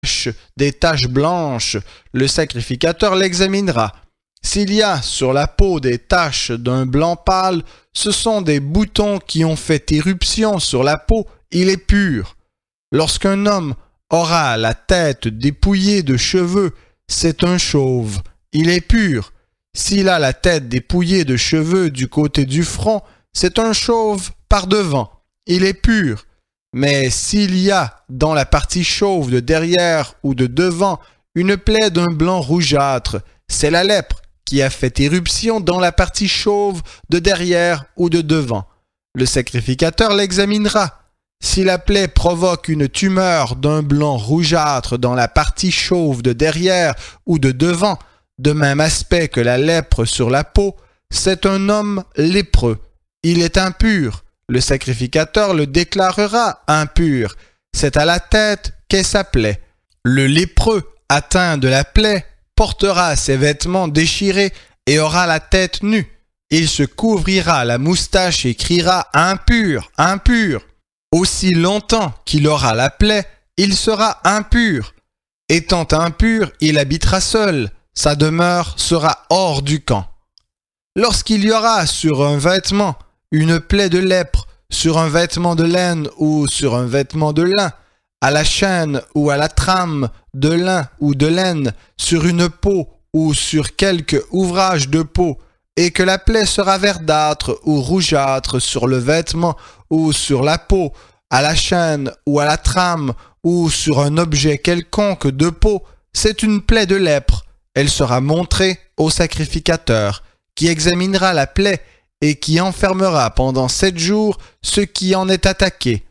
des taches blanches, le sacrificateur l'examinera. S'il y a sur la peau des taches d'un blanc pâle, ce sont des boutons qui ont fait éruption sur la peau, il est pur. Lorsqu'un homme aura la tête dépouillée de cheveux, c'est un chauve, il est pur. S'il a la tête dépouillée de cheveux du côté du front, c'est un chauve par devant, il est pur. Mais s'il y a dans la partie chauve de derrière ou de devant une plaie d'un blanc rougeâtre, c'est la lèpre qui a fait éruption dans la partie chauve de derrière ou de devant. Le sacrificateur l'examinera. Si la plaie provoque une tumeur d'un blanc rougeâtre dans la partie chauve de derrière ou de devant, de même aspect que la lèpre sur la peau, c'est un homme lépreux. Il est impur. Le sacrificateur le déclarera impur. C'est à la tête qu'est sa plaie. Le lépreux atteint de la plaie portera ses vêtements déchirés et aura la tête nue. Il se couvrira la moustache et criera « Impur, impur !» Aussi longtemps qu'il aura la plaie, il sera impur. Étant impur, il habitera seul. Sa demeure sera hors du camp. Lorsqu'il y aura sur un vêtement une plaie de lèpre, sur un vêtement de laine ou sur un vêtement de lin, à la chaîne ou à la trame de lin ou de laine, sur une peau ou sur quelque ouvrage de peau, et que la plaie sera verdâtre ou rougeâtre sur le vêtement ou sur la peau, à la chaîne ou à la trame ou sur un objet quelconque de peau, c'est une plaie de lèpre. Elle sera montrée au sacrificateur, qui examinera la plaie et qui enfermera pendant 7 jours ce qui en est attaqué.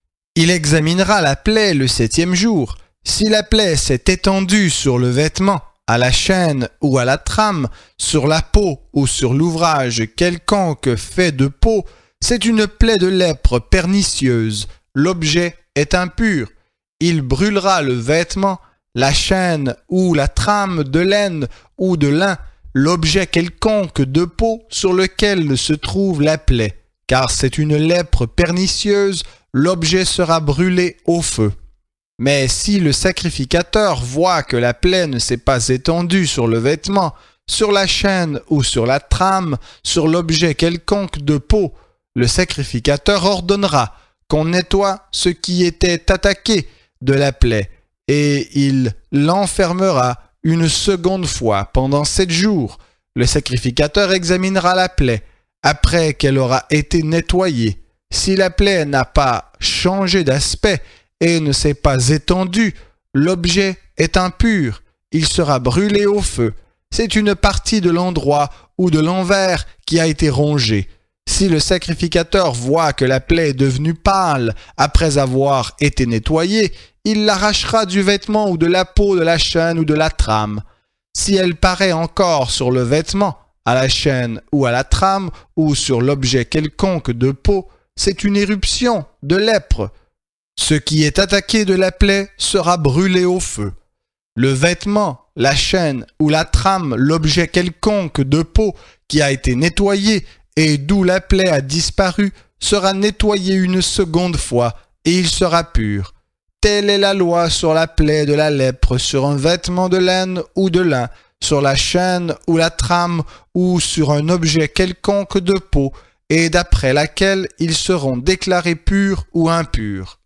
Il examinera la plaie le 7e jour. Si la plaie s'est étendue sur le vêtement, à la chaîne ou à la trame, sur la peau ou sur l'ouvrage quelconque fait de peau, c'est une plaie de lèpre pernicieuse. L'objet est impur. Il brûlera le vêtement, la chaîne ou la trame de laine ou de lin, l'objet quelconque de peau sur lequel se trouve la plaie, car c'est une lèpre pernicieuse, l'objet sera brûlé au feu. Mais si le sacrificateur voit que la plaie ne s'est pas étendue sur le vêtement, sur la chaîne ou sur la trame, sur l'objet quelconque de peau, le sacrificateur ordonnera qu'on nettoie ce qui était attaqué de la plaie, et il l'enfermera une seconde fois pendant 7 jours. Le sacrificateur examinera la plaie après qu'elle aura été nettoyée. Si la plaie n'a pas changé d'aspect et ne s'est pas étendue, l'objet est impur. Il sera brûlé au feu. C'est une partie de l'endroit ou de l'envers qui a été rongée. Si le sacrificateur voit que la plaie est devenue pâle après avoir été nettoyée, il l'arrachera du vêtement ou de la peau de la chaîne ou de la trame. Si elle paraît encore sur le vêtement, à la chaîne ou à la trame, ou sur l'objet quelconque de peau, c'est une éruption de lèpre. Ce qui est attaqué de la plaie sera brûlé au feu. Le vêtement, la chaîne ou la trame, l'objet quelconque de peau qui a été nettoyé et d'où la plaie a disparu, sera nettoyé une seconde fois et il sera pur. Telle est la loi sur la plaie de la lèpre, sur un vêtement de laine ou de lin, sur la chaîne ou la trame ou sur un objet quelconque de peau, et d'après laquelle ils seront déclarés purs ou impurs.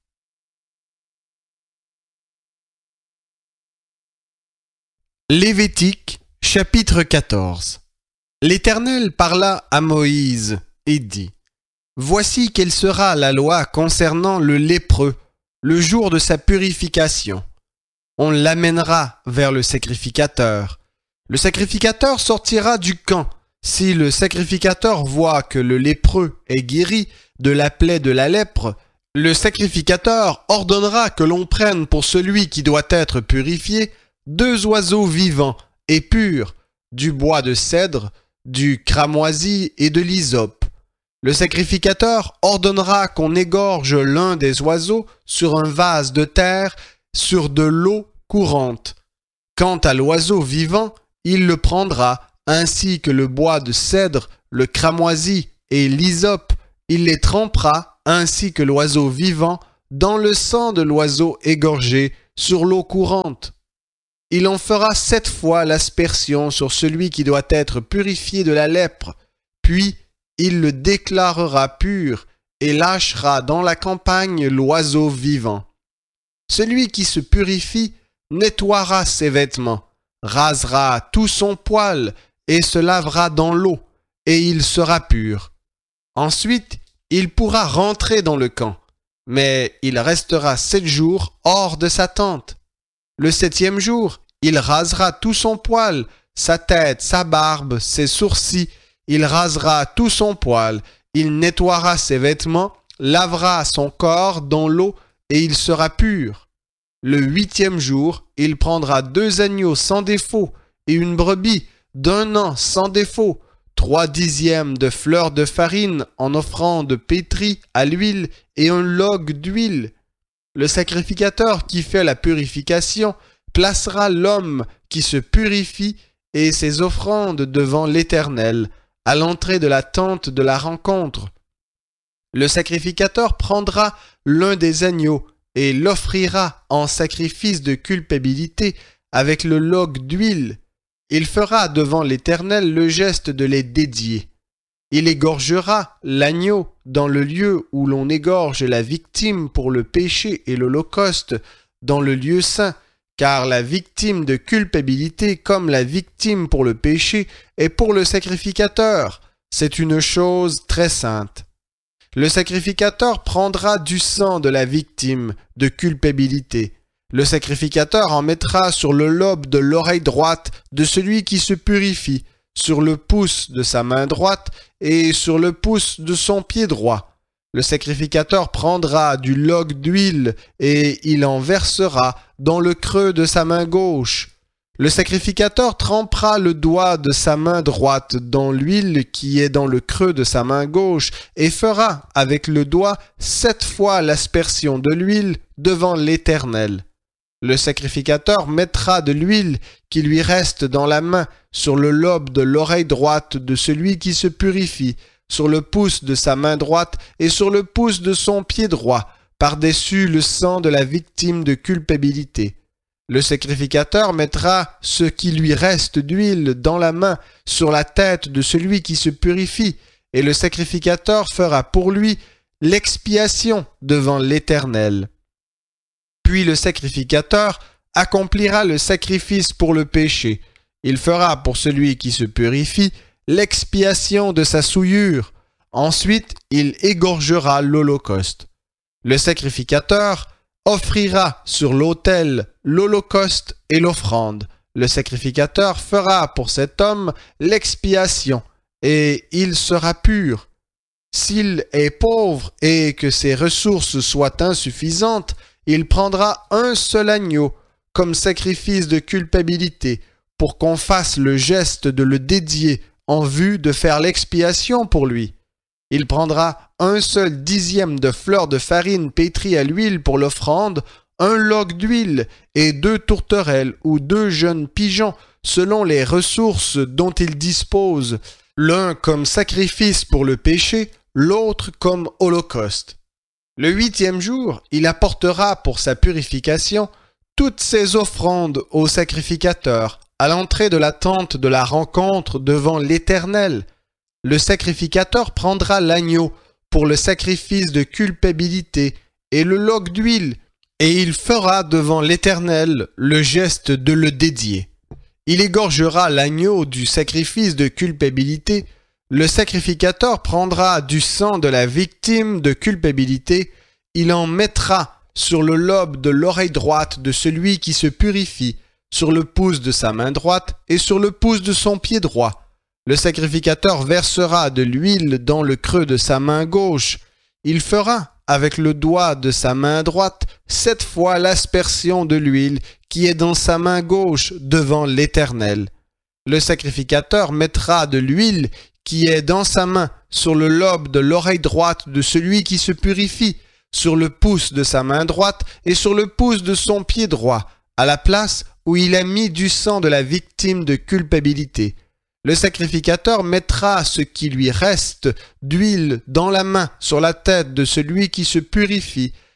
Lévitique, chapitre 14. L'Éternel parla à Moïse et dit : Voici quelle sera la loi concernant le lépreux, le jour de sa purification. On l'amènera vers le sacrificateur. Le sacrificateur sortira du camp. Si le sacrificateur voit que le lépreux est guéri de la plaie de la lèpre, le sacrificateur ordonnera que l'on prenne pour celui qui doit être purifié 2 oiseaux vivants et purs, du bois de cèdre, du cramoisi et de l'hysope. Le sacrificateur ordonnera qu'on égorge l'un des oiseaux sur un vase de terre, sur de l'eau courante. Quant à l'oiseau vivant, il le prendra, ainsi que le bois de cèdre, le cramoisi et l'hysope, il les trempera, ainsi que l'oiseau vivant, dans le sang de l'oiseau égorgé sur l'eau courante. Il en fera 7 fois l'aspersion sur celui qui doit être purifié de la lèpre, puis il le déclarera pur et lâchera dans la campagne l'oiseau vivant. Celui qui se purifie nettoiera ses vêtements, rasera tout son poil et se lavera dans l'eau, et il sera pur. Ensuite, il pourra rentrer dans le camp, mais il restera 7 jours hors de sa tente. Le 7e jour, il rasera tout son poil, sa tête, sa barbe, ses sourcils, il rasera tout son poil, il nettoiera ses vêtements, lavera son corps dans l'eau, et il sera pur. Le 8e jour, il prendra 2 agneaux sans défaut et une brebis d'1 an sans défaut, 3/10 de fleur de farine en offrande pétrie à l'huile et un log d'huile. Le sacrificateur qui fait la purification placera l'homme qui se purifie et ses offrandes devant l'Éternel, à l'entrée de la tente de la rencontre. Le sacrificateur prendra l'un des agneaux et l'offrira en sacrifice de culpabilité avec le log d'huile. Il fera devant l'Éternel le geste de les dédier. Il égorgera l'agneau dans le lieu où l'on égorge la victime pour le péché et l'holocauste, dans le lieu saint, car la victime de culpabilité comme la victime pour le péché est pour le sacrificateur. C'est une chose très sainte. Le sacrificateur prendra du sang de la victime de culpabilité. Le sacrificateur en mettra sur le lobe de l'oreille droite de celui qui se purifie, sur le pouce de sa main droite et sur le pouce de son pied droit. Le sacrificateur prendra du log d'huile et il en versera dans le creux de sa main gauche. Le sacrificateur trempera le doigt de sa main droite dans l'huile qui est dans le creux de sa main gauche et fera avec le doigt 7 fois l'aspersion de l'huile devant l'Éternel. Le sacrificateur mettra de l'huile qui lui reste dans la main sur le lobe de l'oreille droite de celui qui se purifie, sur le pouce de sa main droite et sur le pouce de son pied droit, par-dessus le sang de la victime de culpabilité. Le sacrificateur mettra ce qui lui reste d'huile dans la main sur la tête de celui qui se purifie, et le sacrificateur fera pour lui l'expiation devant l'Éternel. Puis le sacrificateur accomplira le sacrifice pour le péché. Il fera pour celui qui se purifie l'expiation de sa souillure. Ensuite, il égorgera l'holocauste. Le sacrificateur offrira sur l'autel l'holocauste et l'offrande. Le sacrificateur fera pour cet homme l'expiation, et il sera pur. S'il est pauvre et que ses ressources soient insuffisantes, il prendra un seul agneau comme sacrifice de culpabilité pour qu'on fasse le geste de le dédier en vue de faire l'expiation pour lui. Il prendra un seul 10e de fleur de farine pétrie à l'huile pour l'offrande, un log d'huile et 2 tourterelles ou 2 jeunes pigeons selon les ressources dont il dispose, l'un comme sacrifice pour le péché, l'autre comme holocauste. Le 8e jour, il apportera pour sa purification toutes ses offrandes au sacrificateur à l'entrée de la tente de la rencontre devant l'Éternel. Le sacrificateur prendra l'agneau pour le sacrifice de culpabilité et le log d'huile, et il fera devant l'Éternel le geste de le dédier. Il égorgera l'agneau du sacrifice de culpabilité. Le sacrificateur prendra du sang de la victime de culpabilité, il en mettra sur le lobe de l'oreille droite de celui qui se purifie, sur le pouce de sa main droite et sur le pouce de son pied droit. Le sacrificateur versera de l'huile dans le creux de sa main gauche. Il fera avec le doigt de sa main droite 7 fois l'aspersion de l'huile qui est dans sa main gauche devant l'Éternel. Le sacrificateur mettra de l'huile qui est dans sa main sur le lobe de l'oreille droite de celui qui se purifie, sur le pouce de sa main droite et sur le pouce de son pied droit, à la place où il a mis du sang de la victime de culpabilité. Le sacrificateur mettra ce qui lui reste d'huile dans la main sur la tête de celui qui se purifie,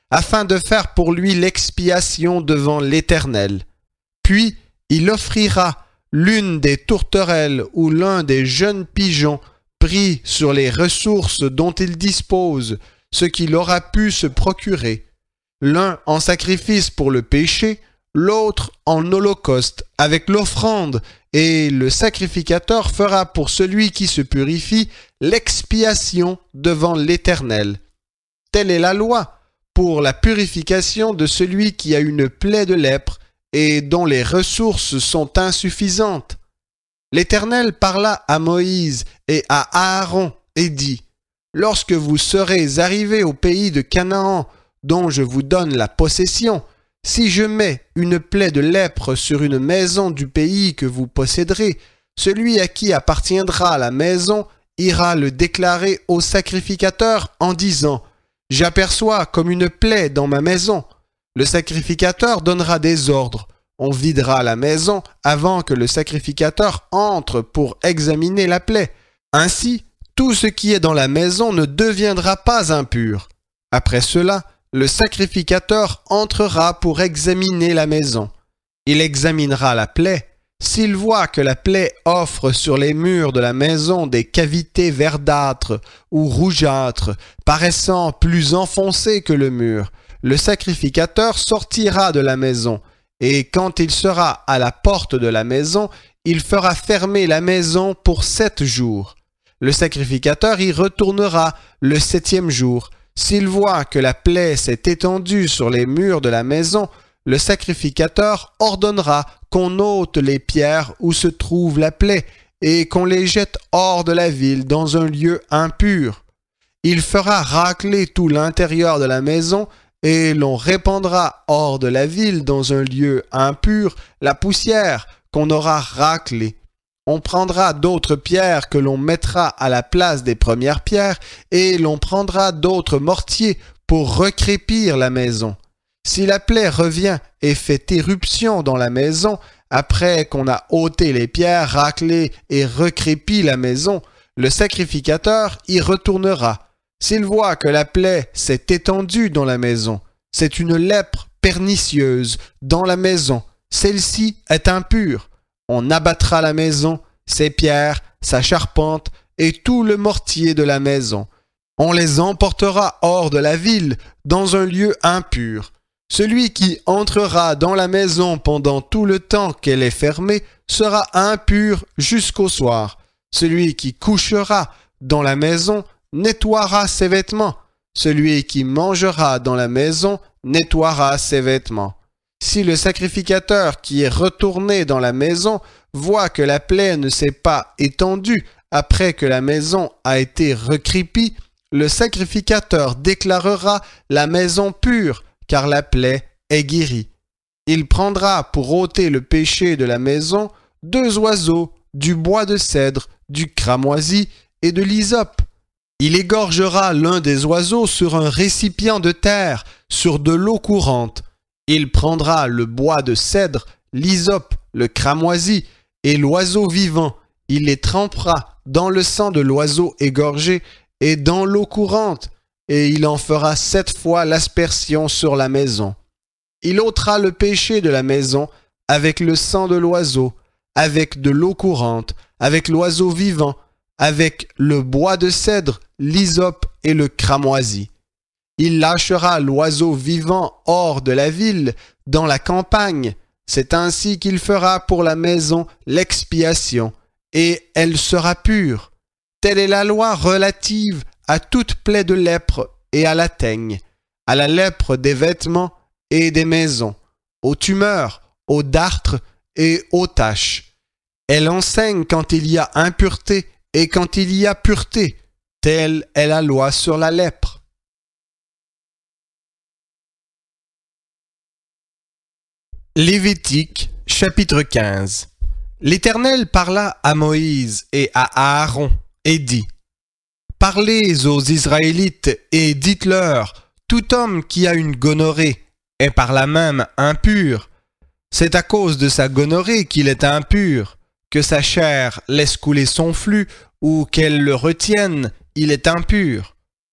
afin de faire pour lui l'expiation devant l'Éternel. Puis il offrira l'une des tourterelles ou l'un des jeunes pigeons pris sur les ressources dont il dispose, ce qu'il aura pu se procurer, l'un en sacrifice pour le péché, l'autre en holocauste avec l'offrande, et le sacrificateur fera pour celui qui se purifie l'expiation devant l'Éternel. Telle est la loi pour la purification de celui qui a une plaie de lèpre et dont les ressources sont insuffisantes. L'Éternel parla à Moïse et à Aaron et dit : Lorsque vous serez arrivés au pays de Canaan, dont je vous donne la possession, si je mets une plaie de lèpre sur une maison du pays que vous posséderez, celui à qui appartiendra la maison ira le déclarer au sacrificateur en disant : J'aperçois comme une plaie dans ma maison. Le sacrificateur donnera des ordres. On videra la maison avant que le sacrificateur entre pour examiner la plaie. Ainsi, tout ce qui est dans la maison ne deviendra pas impur. Après cela, le sacrificateur entrera pour examiner la maison. Il examinera la plaie. S'il voit que la plaie offre sur les murs de la maison des cavités verdâtres ou rougeâtres, paraissant plus enfoncées que le mur, le sacrificateur sortira de la maison, et quand il sera à la porte de la maison, il fera fermer la maison pour 7 jours. Le sacrificateur y retournera le 7e jour. S'il voit que la plaie s'est étendue sur les murs de la maison, le sacrificateur ordonnera qu'on ôte les pierres où se trouve la plaie et qu'on les jette hors de la ville dans un lieu impur. Il fera racler tout l'intérieur de la maison et l'on répandra hors de la ville dans un lieu impur la poussière qu'on aura raclée. On prendra d'autres pierres que l'on mettra à la place des premières pierres et l'on prendra d'autres mortiers pour recrépir la maison. Si la plaie revient et fait éruption dans la maison, après qu'on a ôté les pierres, raclé et recrépi la maison, le sacrificateur y retournera. S'il voit que la plaie s'est étendue dans la maison, c'est une lèpre pernicieuse dans la maison, celle-ci est impure. On abattra la maison, ses pierres, sa charpente et tout le mortier de la maison. On les emportera hors de la ville, dans un lieu impur. Celui qui entrera dans la maison pendant tout le temps qu'elle est fermée sera impur jusqu'au soir. Celui qui couchera dans la maison nettoiera ses vêtements. Celui qui mangera dans la maison nettoiera ses vêtements. Si le sacrificateur qui est retourné dans la maison voit que la plaie ne s'est pas étendue après que la maison a été recrépie, le sacrificateur déclarera la maison pure, car la plaie est guérie. Il prendra pour ôter le péché de la maison 2 oiseaux, du bois de cèdre, du cramoisi et de l'hysope. Il égorgera l'un des oiseaux sur un récipient de terre, sur de l'eau courante. Il prendra le bois de cèdre, l'hysope, le cramoisi et l'oiseau vivant. Il les trempera dans le sang de l'oiseau égorgé et dans l'eau courante, et il en fera 7 fois l'aspersion sur la maison. Il ôtera le péché de la maison avec le sang de l'oiseau, avec de l'eau courante, avec l'oiseau vivant, avec le bois de cèdre, l'hysope et le cramoisi. Il lâchera l'oiseau vivant hors de la ville, dans la campagne. C'est ainsi qu'il fera pour la maison l'expiation, et elle sera pure. Telle est la loi relative à toute plaie de lèpre et à la teigne, à la lèpre des vêtements et des maisons, aux tumeurs, aux dartres et aux taches. Elle enseigne quand il y a impureté et quand il y a pureté. Telle est la loi sur la lèpre. Lévitique, chapitre 15. L'Éternel parla à Moïse et à Aaron et dit : Parlez aux Israélites et dites-leur, tout homme qui a une gonorrhée est par là même impur. C'est à cause de sa gonorrhée qu'il est impur, que sa chair laisse couler son flux ou qu'elle le retienne, il est impur.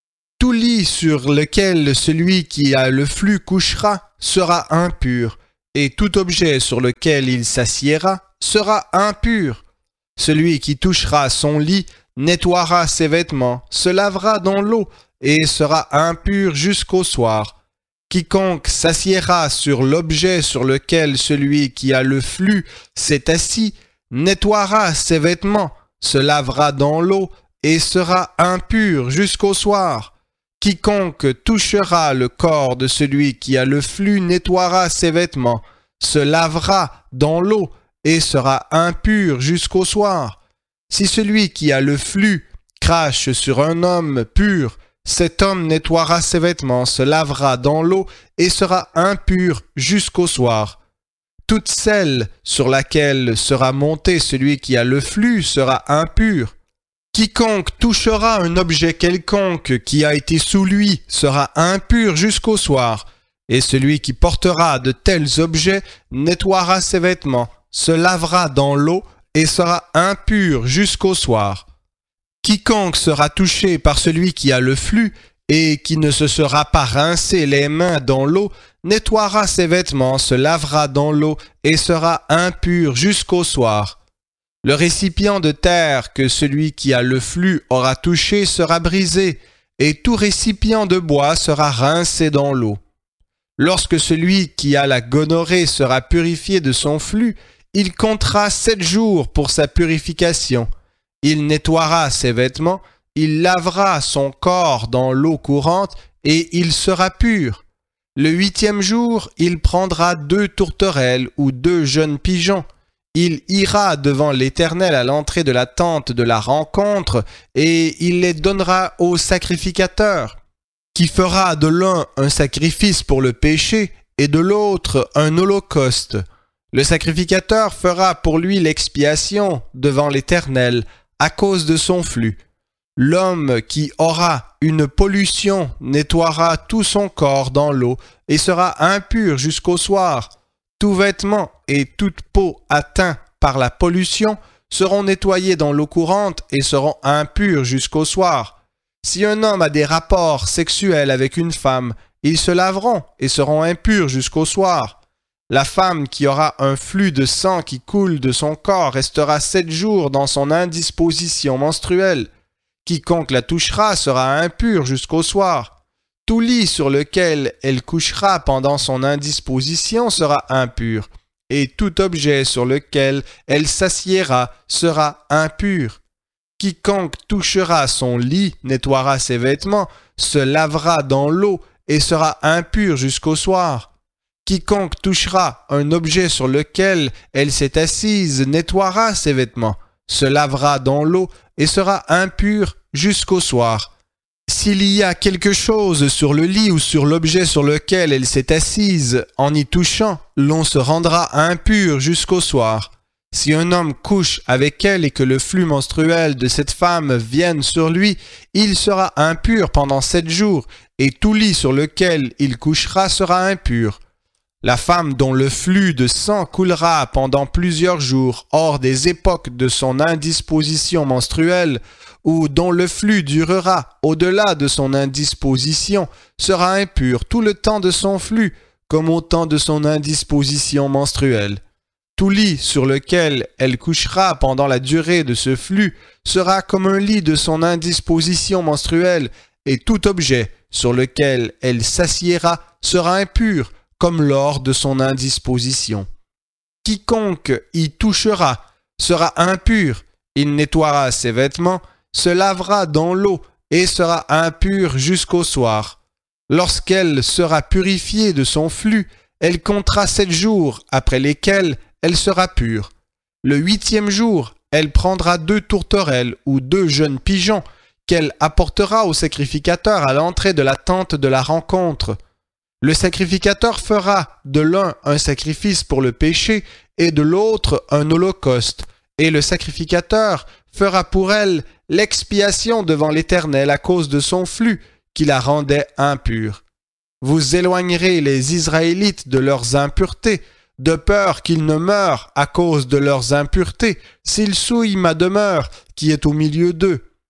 tout lit sur lequel celui qui a le flux couchera sera impur, et tout objet sur lequel il s'assiera sera impur. Celui qui touchera son lit nettoiera ses vêtements, se lavera dans l'eau, et sera impur jusqu'au soir. Quiconque s'assiera sur l'objet sur lequel celui qui a le flux s'est assis nettoiera ses vêtements, se lavera dans l'eau, et sera impur jusqu'au soir. Quiconque touchera le corps de celui qui a le flux nettoiera ses vêtements, se lavera dans l'eau, et sera impur jusqu'au soir. Si celui qui a le flux crache sur un homme pur, cet homme nettoiera ses vêtements, se lavera dans l'eau, et sera impur jusqu'au soir. Toute selle sur laquelle sera monté celui qui a le flux sera impur. Quiconque touchera un objet quelconque qui a été sous lui sera impur jusqu'au soir, et celui qui portera de tels objets nettoiera ses vêtements, se lavera dans l'eau, et sera impur jusqu'au soir. Quiconque sera touché par celui qui a le flux, et qui ne se sera pas rincé les mains dans l'eau, nettoiera ses vêtements, se lavera dans l'eau, et sera impur jusqu'au soir. Le récipient de terre que celui qui a le flux aura touché sera brisé, et tout récipient de bois sera rincé dans l'eau. Lorsque celui qui a la gonorrhée sera purifié de son flux, il comptera 7 jours pour sa purification. Il nettoiera ses vêtements, il lavera son corps dans l'eau courante, et il sera pur. Le 8e jour, il prendra 2 tourterelles ou 2 jeunes pigeons. Il ira devant l'Éternel à l'entrée de la tente de la rencontre, et il les donnera au sacrificateur, qui fera de l'un un sacrifice pour le péché, et de l'autre un holocauste. Le sacrificateur fera pour lui l'expiation devant l'Éternel à cause de son flux. L'homme qui aura une pollution nettoiera tout son corps dans l'eau et sera impur jusqu'au soir. Tout vêtement et toute peau atteints par la pollution seront nettoyés dans l'eau courante et seront impurs jusqu'au soir. Si un homme a des rapports sexuels avec une femme, ils se laveront et seront impurs jusqu'au soir. La femme qui aura un flux de sang qui coule de son corps restera 7 jours dans son indisposition menstruelle. Quiconque la touchera sera impur jusqu'au soir. Tout lit sur lequel elle couchera pendant son indisposition sera impur, et tout objet sur lequel elle s'assiera sera impur. Quiconque touchera son lit nettoiera ses vêtements, se lavera dans l'eau et sera impur jusqu'au soir. Quiconque touchera un objet sur lequel elle s'est assise nettoiera ses vêtements, se lavera dans l'eau et sera impur jusqu'au soir. S'il y a quelque chose sur le lit ou sur l'objet sur lequel elle s'est assise, en y touchant, l'on se rendra impur jusqu'au soir. Si un homme couche avec elle et que le flux menstruel de cette femme vienne sur lui, il sera impur pendant 7 jours, et tout lit sur lequel il couchera sera impur. La femme dont le flux de sang coulera pendant plusieurs jours hors des époques de son indisposition menstruelle, ou dont le flux durera au-delà de son indisposition, sera impure tout le temps de son flux, comme au temps de son indisposition menstruelle. Tout lit sur lequel elle couchera pendant la durée de ce flux sera comme un lit de son indisposition menstruelle, et tout objet sur lequel elle s'assiera sera impur, comme lors de son indisposition. Quiconque y touchera sera impur, il nettoiera ses vêtements, se lavera dans l'eau et sera impur jusqu'au soir. Lorsqu'elle sera purifiée de son flux, elle comptera 7 jours, après lesquels elle sera pure. Le 8e jour, elle prendra 2 tourterelles ou 2 jeunes pigeons qu'elle apportera au sacrificateur à l'entrée de la tente de la rencontre. Le sacrificateur fera de l'un un sacrifice pour le péché et de l'autre un holocauste, et le sacrificateur fera pour elle l'expiation devant l'Éternel à cause de son flux qui la rendait impure. Vous éloignerez les Israélites de leurs impuretés, de peur qu'ils ne meurent à cause de leurs impuretés, s'ils souillent ma demeure qui est au milieu d'eux.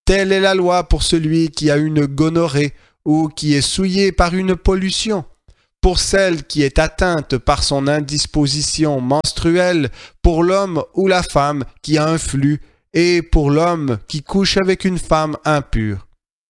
Telle est la loi pour celui qui a une gonorrhée ou qui est souillé par une pollution, pour celle qui est atteinte par son indisposition menstruelle, pour l'homme ou la femme qui a un flux, et pour l'homme qui couche avec une femme impure.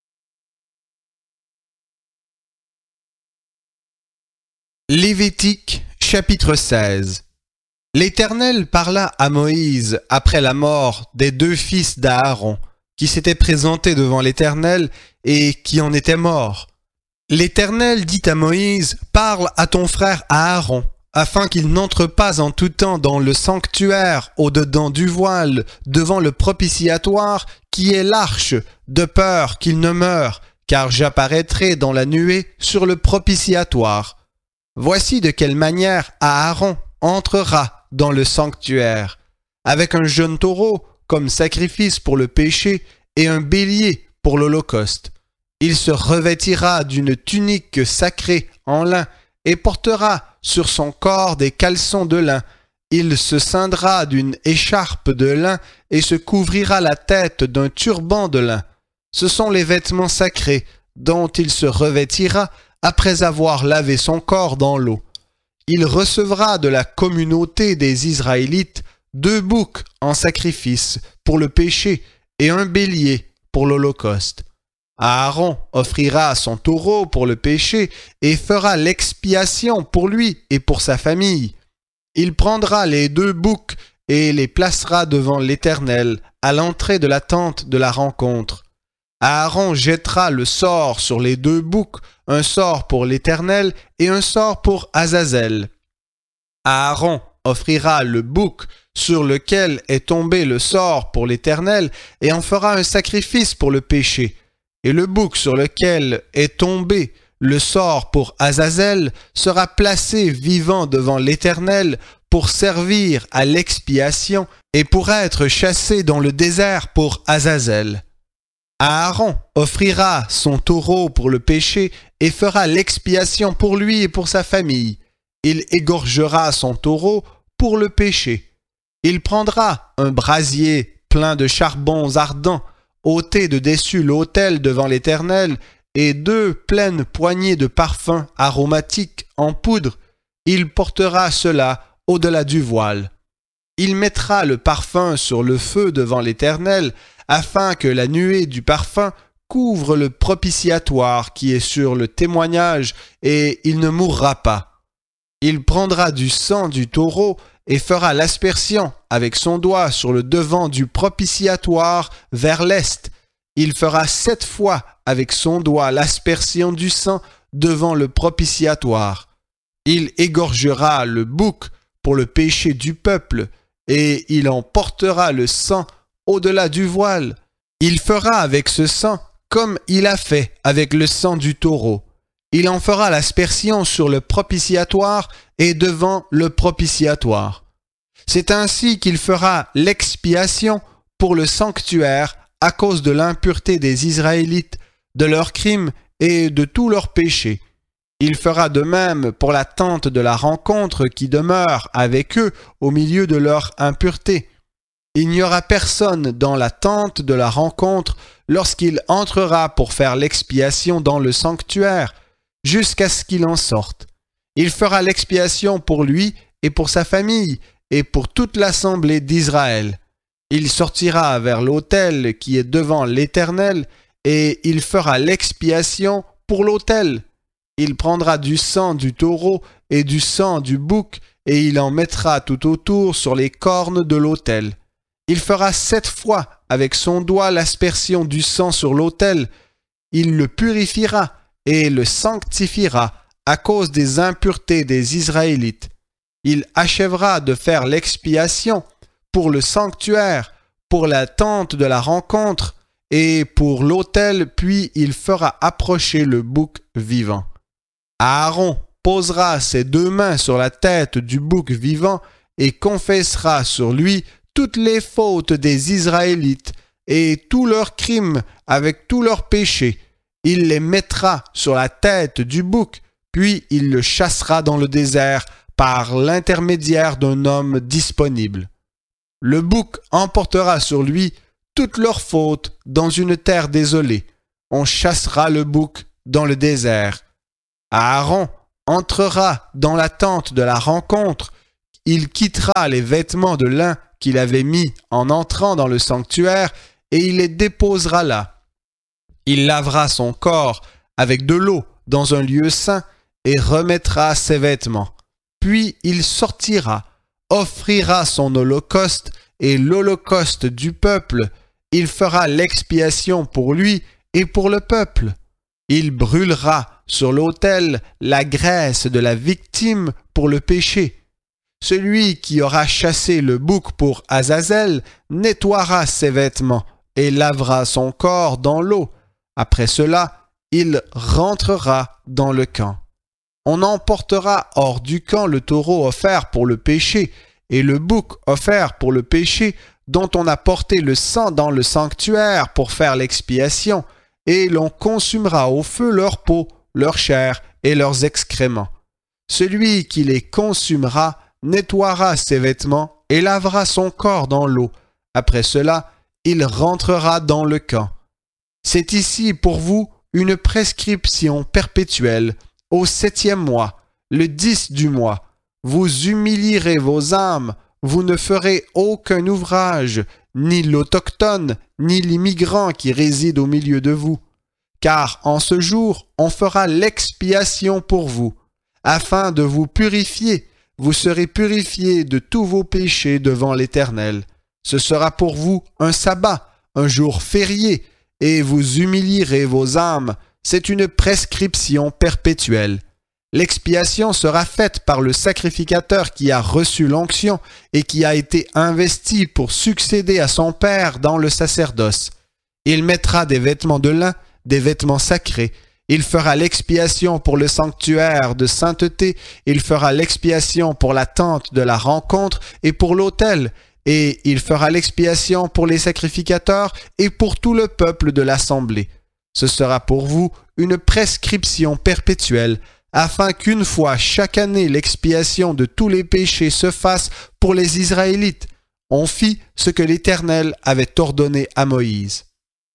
Lévitique, chapitre 16. L'Éternel parla à Moïse après la mort des 2 fils d'Aaron, qui s'étaient présentés devant l'Éternel et qui en étaient morts. L'Éternel dit à Moïse, « Parle à ton frère Aaron, afin qu'il n'entre pas en tout temps dans le sanctuaire au-dedans du voile, devant le propitiatoire, qui est l'arche, de peur qu'il ne meure, car j'apparaîtrai dans la nuée sur le propitiatoire. Voici de quelle manière Aaron entrera dans le sanctuaire, avec un jeune taureau comme sacrifice pour le péché et un bélier pour l'holocauste. Il se revêtira d'une tunique sacrée en lin et portera sur son corps des caleçons de lin. Il se ceindra d'une écharpe de lin et se couvrira la tête d'un turban de lin. Ce sont les vêtements sacrés dont il se revêtira après avoir lavé son corps dans l'eau. Il recevra de la communauté des Israélites 2 boucs en sacrifice pour le péché et un bélier pour l'holocauste. Aaron offrira son taureau pour le péché et fera l'expiation pour lui et pour sa famille. Il prendra les 2 boucs et les placera devant l'Éternel à l'entrée de la tente de la rencontre. Aaron jettera le sort sur les 2 boucs, un sort pour l'Éternel et un sort pour Azazel. Aaron offrira le bouc sur lequel est tombé le sort pour l'Éternel et en fera un sacrifice pour le péché. Et le bouc sur lequel est tombé le sort pour Azazel sera placé vivant devant l'Éternel pour servir à l'expiation et pour être chassé dans le désert pour Azazel. Aaron offrira son taureau pour le péché et fera l'expiation pour lui et pour sa famille. Il égorgera son taureau pour le péché. Il prendra un brasier plein de charbons ardents, ôté de dessus l'autel devant l'Éternel, et 2 pleines poignées de parfums aromatiques en poudre. Il portera cela au-delà du voile. Il mettra le parfum sur le feu devant l'Éternel, afin que la nuée du parfum couvre le propitiatoire qui est sur le témoignage, et il ne mourra pas. Il prendra du sang du taureau et fera l'aspersion avec son doigt sur le devant du propitiatoire vers l'est. Il fera 7 fois avec son doigt l'aspersion du sang devant le propitiatoire. Il égorgera le bouc pour le péché du peuple, et il en portera le sang au-delà du voile. Il fera avec ce sang comme il a fait avec le sang du taureau. Il en fera l'aspersion sur le propitiatoire et devant le propitiatoire. C'est ainsi qu'il fera l'expiation pour le sanctuaire à cause de l'impureté des Israélites, de leurs crimes et de tous leurs péchés. Il fera de même pour la tente de la rencontre qui demeure avec eux au milieu de leur impureté. Il n'y aura personne dans la tente de la rencontre lorsqu'il entrera pour faire l'expiation dans le sanctuaire, jusqu'à ce qu'il en sorte. Il fera l'expiation pour lui et pour sa famille et pour toute l'assemblée d'Israël. Il sortira vers l'autel qui est devant l'Éternel et il fera l'expiation pour l'autel. Il prendra du sang du taureau et du sang du bouc et il en mettra tout autour sur les cornes de l'autel. Il fera 7 fois avec son doigt l'aspersion du sang sur l'autel. Il le purifiera et le sanctifiera à cause des impuretés des Israélites. Il achèvera de faire l'expiation pour le sanctuaire, pour la tente de la rencontre et pour l'autel, puis il fera approcher le bouc vivant. Aaron posera ses 2 mains sur la tête du bouc vivant et confessera sur lui toutes les fautes des Israélites et tous leurs crimes avec tous leurs péchés. Il les mettra sur la tête du bouc, puis il le chassera dans le désert par l'intermédiaire d'un homme disponible. Le bouc emportera sur lui toutes leurs fautes dans une terre désolée. On chassera le bouc dans le désert. Aaron entrera dans la tente de la rencontre. Il quittera les vêtements de lin qu'il avait mis en entrant dans le sanctuaire et il les déposera là. Il lavera son corps avec de l'eau dans un lieu saint et remettra ses vêtements. Puis il sortira, offrira son holocauste et l'holocauste du peuple. Il fera l'expiation pour lui et pour le peuple. Il brûlera sur l'autel la graisse de la victime pour le péché. Celui qui aura chassé le bouc pour Azazel nettoiera ses vêtements et lavera son corps dans l'eau. Après cela, il rentrera dans le camp. On emportera hors du camp le taureau offert pour le péché et le bouc offert pour le péché dont on a porté le sang dans le sanctuaire pour faire l'expiation, et l'on consumera au feu leur peau, leur chair et leurs excréments. Celui qui les consumera nettoiera ses vêtements et lavera son corps dans l'eau. Après cela, il rentrera dans le camp. C'est ici pour vous une prescription perpétuelle. Au 7e mois, le 10 du mois, vous humilierez vos âmes, vous ne ferez aucun ouvrage, ni l'autochtone, ni l'immigrant qui réside au milieu de vous. Car en ce jour, on fera l'expiation pour vous, afin de vous purifier. Vous serez purifiés de tous vos péchés devant l'Éternel. Ce sera pour vous un sabbat, un jour férié, et vous humilierez vos âmes. C'est une prescription perpétuelle. L'expiation sera faite par le sacrificateur qui a reçu l'onction et qui a été investi pour succéder à son père dans le sacerdoce. Il mettra des vêtements de lin, des vêtements sacrés. Il fera l'expiation pour le sanctuaire de sainteté, il fera l'expiation pour la tente de la rencontre et pour l'autel, et il fera l'expiation pour les sacrificateurs et pour tout le peuple de l'assemblée. Ce sera pour vous une prescription perpétuelle, afin qu'une fois chaque année l'expiation de tous les péchés se fasse pour les Israélites. On fit ce que l'Éternel avait ordonné à Moïse.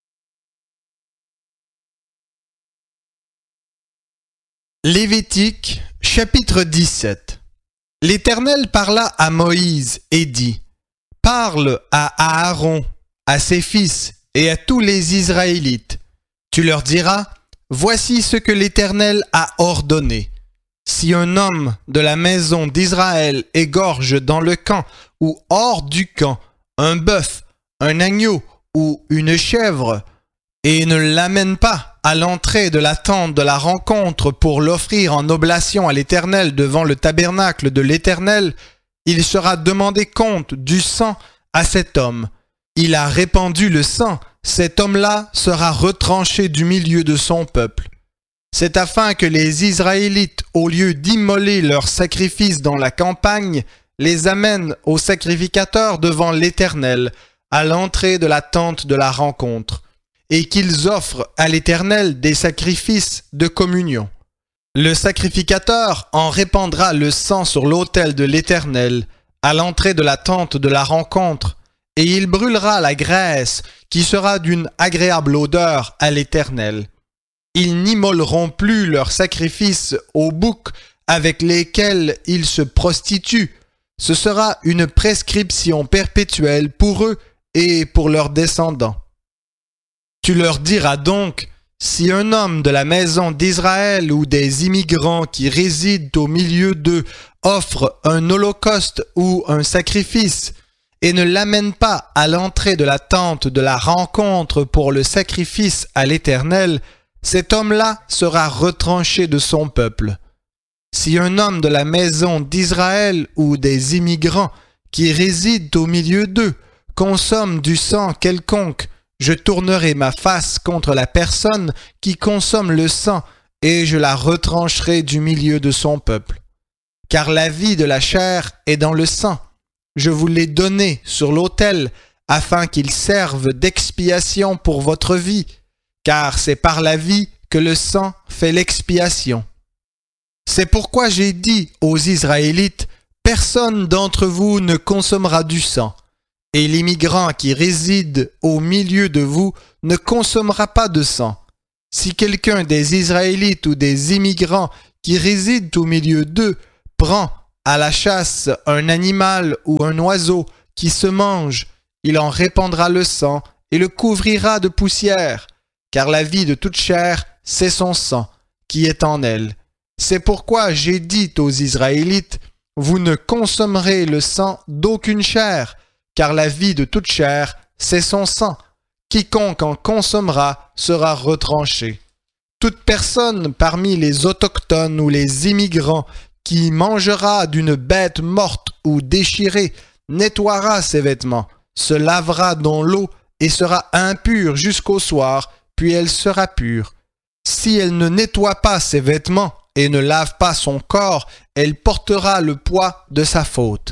Lévitique, chapitre 17. L'Éternel parla à Moïse et dit : « Parle à Aaron, à ses fils et à tous les Israélites. Tu leur diras : Voici ce que l'Éternel a ordonné. Si un homme de la maison d'Israël égorge dans le camp ou hors du camp un bœuf, un agneau ou une chèvre, et ne l'amène pas à l'entrée de la tente de la rencontre pour l'offrir en oblation à l'Éternel devant le tabernacle de l'Éternel, il sera demandé compte du sang à cet homme. Il a répandu le sang, cet homme-là sera retranché du milieu de son peuple. C'est afin que les Israélites, au lieu d'immoler leurs sacrifices dans la campagne, les amènent au sacrificateur devant l'Éternel, à l'entrée de la tente de la rencontre, et qu'ils offrent à l'Éternel des sacrifices de communion. Le sacrificateur en répandra le sang sur l'autel de l'Éternel, à l'entrée de la tente de la rencontre, et il brûlera la graisse qui sera d'une agréable odeur à l'Éternel. Ils n'immoleront plus leurs sacrifices aux boucs avec lesquels ils se prostituent. Ce sera une prescription perpétuelle pour eux et pour leurs descendants. Tu leur diras donc : si un homme de la maison d'Israël ou des immigrants qui résident au milieu d'eux offre un holocauste ou un sacrifice, et ne l'amène pas à l'entrée de la tente de la rencontre pour le sacrifice à l'Éternel, cet homme-là sera retranché de son peuple. Si un homme de la maison d'Israël ou des immigrants qui résident au milieu d'eux consomme du sang quelconque, je tournerai ma face contre la personne qui consomme le sang et je la retrancherai du milieu de son peuple. Car la vie de la chair est dans le sang. Je vous l'ai donné sur l'autel, afin qu'il serve d'expiation pour votre vie, car c'est par la vie que le sang fait l'expiation. C'est pourquoi j'ai dit aux Israélites : personne d'entre vous ne consommera du sang, et l'immigrant qui réside au milieu de vous ne consommera pas de sang. Si quelqu'un des Israélites ou des immigrants qui résident au milieu d'eux prend à la chasse un animal ou un oiseau qui se mange, il en répandra le sang et le couvrira de poussière, car la vie de toute chair, c'est son sang qui est en elle. C'est pourquoi j'ai dit aux Israélites, vous ne consommerez le sang d'aucune chair, car la vie de toute chair, c'est son sang. Quiconque en consommera sera retranché. Toute personne parmi les autochtones ou les immigrants qui mangera d'une bête morte ou déchirée nettoiera ses vêtements, se lavera dans l'eau et sera impure jusqu'au soir, puis elle sera pure. Si elle ne nettoie pas ses vêtements et ne lave pas son corps, elle portera le poids de sa faute.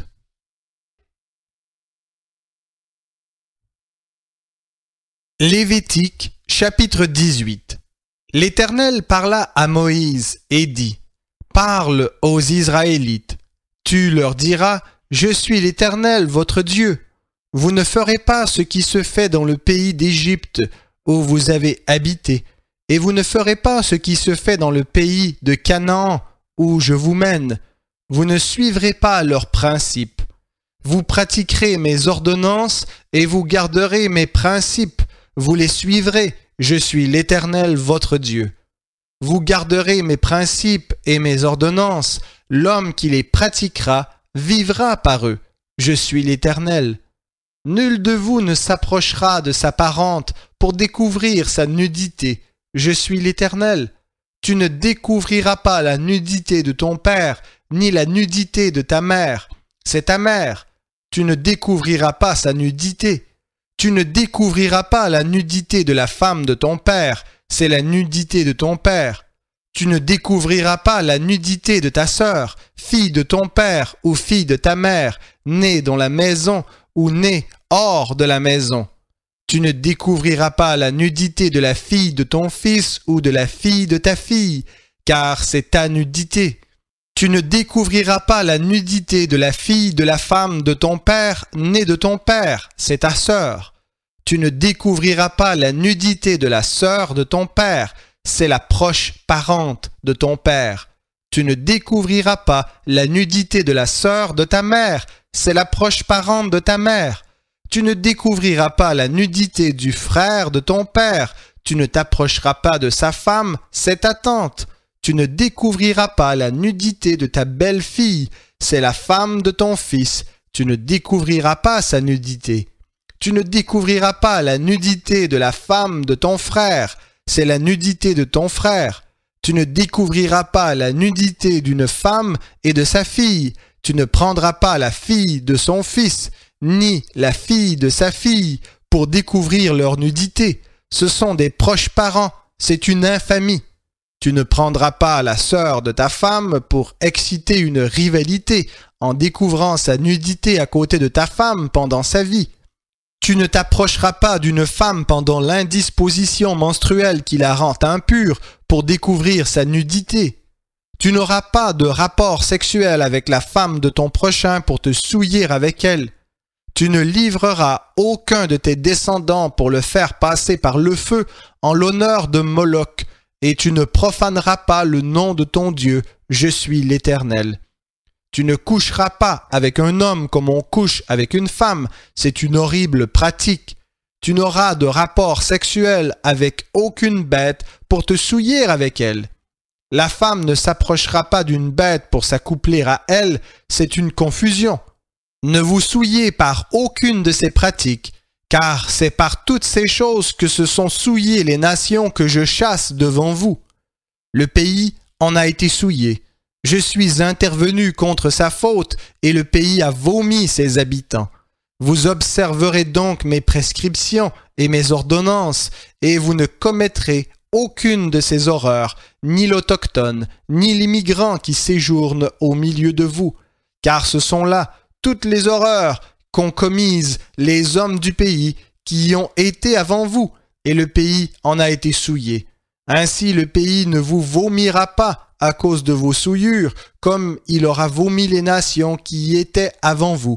Lévitique, chapitre 18. L'Éternel parla à Moïse et dit, « Parle aux Israélites. Tu leur diras, « Je suis l'Éternel, votre Dieu. Vous ne ferez pas ce qui se fait dans le pays d'Égypte, où vous avez habité, et vous ne ferez pas ce qui se fait dans le pays de Canaan, où je vous mène. Vous ne suivrez pas leurs principes. Vous pratiquerez mes ordonnances, et vous garderez mes principes. Vous les suivrez, je suis l'Éternel votre Dieu. Vous garderez mes principes et mes ordonnances, l'homme qui les pratiquera vivra par eux, je suis l'Éternel. Nul de vous ne s'approchera de sa parente pour découvrir sa nudité, je suis l'Éternel. Tu ne découvriras pas la nudité de ton père, ni la nudité de ta mère, c'est ta mère. Tu ne découvriras pas sa nudité. Tu ne découvriras pas la nudité de la femme de ton père, c'est la nudité de ton père. Tu ne découvriras pas la nudité de ta sœur, fille de ton père ou fille de ta mère, née dans la maison ou née hors de la maison. Tu ne découvriras pas la nudité de la fille de ton fils ou de la fille de ta fille, car c'est ta nudité. Tu ne découvriras pas la nudité de la fille de la femme de ton père, née de ton père, c'est ta sœur. Tu ne découvriras pas la nudité de la sœur de ton père, c'est la proche parente de ton père. Tu ne découvriras pas la nudité de la sœur de ta mère, c'est la proche parente de ta mère. Tu ne découvriras pas la nudité du frère de ton père, tu ne t'approcheras pas de sa femme, c'est ta tante. Tu ne découvriras pas la nudité de ta belle-fille, c'est la femme de ton fils, tu ne découvriras pas sa nudité. Tu ne découvriras pas la nudité de la femme de ton frère, c'est la nudité de ton frère. Tu ne découvriras pas la nudité d'une femme et de sa fille, tu ne prendras pas la fille de son fils, ni la fille de sa fille, pour découvrir leur nudité. Ce sont des proches parents, c'est une infamie. Tu ne prendras pas la sœur de ta femme pour exciter une rivalité en découvrant sa nudité à côté de ta femme pendant sa vie. Tu ne t'approcheras pas d'une femme pendant l'indisposition menstruelle qui la rend impure pour découvrir sa nudité. Tu n'auras pas de rapport sexuel avec la femme de ton prochain pour te souiller avec elle. Tu ne livreras aucun de tes descendants pour le faire passer par le feu en l'honneur de Moloch, et tu ne profaneras pas le nom de ton Dieu, je suis l'Éternel. Tu ne coucheras pas avec un homme comme on couche avec une femme, c'est une horrible pratique. Tu n'auras de rapport sexuel avec aucune bête pour te souiller avec elle. La femme ne s'approchera pas d'une bête pour s'accoupler à elle, c'est une confusion. Ne vous souillez par aucune de ces pratiques, car c'est par toutes ces choses que se sont souillées les nations que je chasse devant vous. Le pays en a été souillé. Je suis intervenu contre sa faute, et le pays a vomi ses habitants. Vous observerez donc mes prescriptions et mes ordonnances, et vous ne commettrez aucune de ces horreurs, ni l'autochtone, ni l'immigrant qui séjourne au milieu de vous, car ce sont là toutes les horreurs qu'ont commises les hommes du pays qui y ont été avant vous, et le pays en a été souillé. Ainsi le pays ne vous vomira pas à cause de vos souillures, comme il aura vomi les nations qui y étaient avant vous,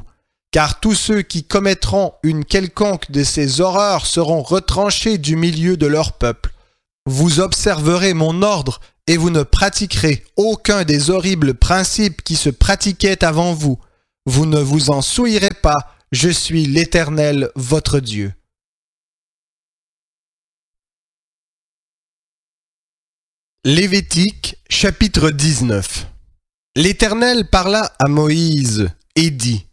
car tous ceux qui commettront une quelconque de ces horreurs seront retranchés du milieu de leur peuple. Vous observerez mon ordre et vous ne pratiquerez aucun des horribles principes qui se pratiquaient avant vous. Vous ne vous en souillerez pas, je suis l'Éternel, votre Dieu. Lévitique, chapitre 19. L'Éternel parla à Moïse et dit: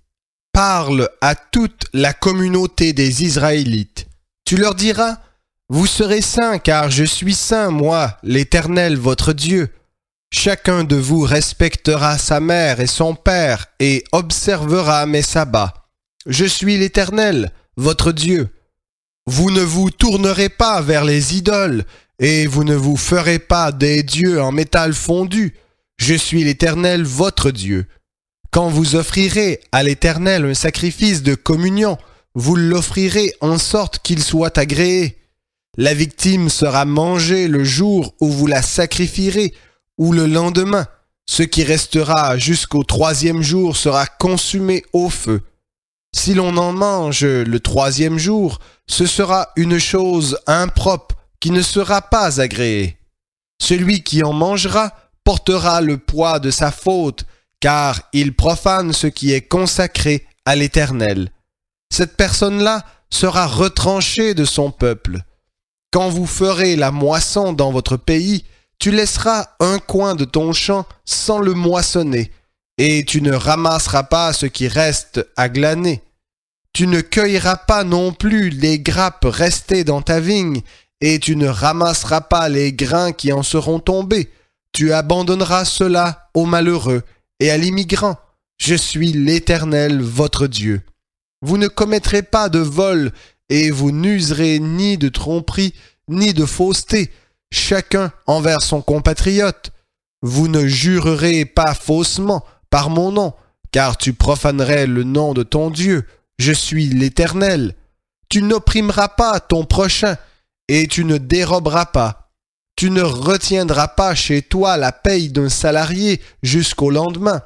Parle à toute la communauté des Israélites. Tu leur diras: Vous serez saints, car je suis saint, moi, l'Éternel, votre Dieu. Chacun de vous respectera sa mère et son père et observera mes sabbats. Je suis l'Éternel, votre Dieu. Vous ne vous tournerez pas vers les idoles, et vous ne vous ferez pas des dieux en métal fondu. Je suis l'Éternel, votre Dieu. Quand vous offrirez à l'Éternel un sacrifice de communion, vous l'offrirez en sorte qu'il soit agréé. La victime sera mangée le jour où vous la sacrifierez, ou le lendemain. Ce qui restera jusqu'au 3e jour sera consumé au feu. Si l'on en mange le 3e jour, ce sera une chose impropre qui ne sera pas agréée. Celui qui en mangera portera le poids de sa faute, car il profane ce qui est consacré à l'Éternel. Cette personne-là sera retranchée de son peuple. Quand vous ferez la moisson dans votre pays, tu laisseras un coin de ton champ sans le moissonner, et tu ne ramasseras pas ce qui reste à glaner. Tu ne cueilleras pas non plus les grappes restées dans ta vigne, et tu ne ramasseras pas les grains qui en seront tombés. Tu abandonneras cela aux malheureux et à l'immigrant. Je suis l'Éternel, votre Dieu. Vous ne commettrez pas de vol, et vous n'userez ni de tromperie, ni de fausseté, chacun envers son compatriote. Vous ne jurerez pas faussement par mon nom, car tu profanerais le nom de ton Dieu. Je suis l'Éternel. Tu n'opprimeras pas ton prochain, et tu ne déroberas pas. Tu ne retiendras pas chez toi la paye d'un salarié jusqu'au lendemain.